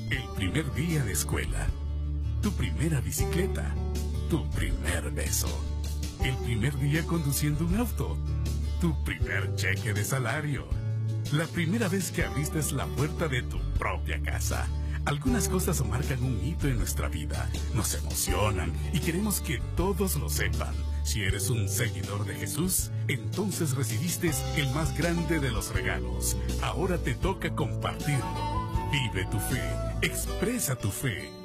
El primer día de escuela, tu primera bicicleta, tu primer beso, el primer día conduciendo un auto, tu primer cheque de salario, la primera vez que abriste la puerta de tu propia casa. Algunas cosas marcan un hito en nuestra vida, nos emocionan y queremos que todos lo sepan. Si eres un seguidor de Jesús, entonces recibiste el más grande de los regalos. Ahora te toca compartirlo. Vive tu fe, expresa tu fe.